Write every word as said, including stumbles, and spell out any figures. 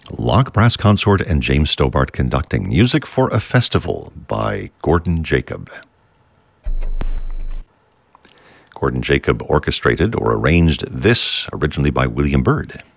Locke Brass Consort and James Stobart conducting. Music for a Festival by Gordon Jacob. Gordon Jacob orchestrated or arranged this, originally by William Byrd.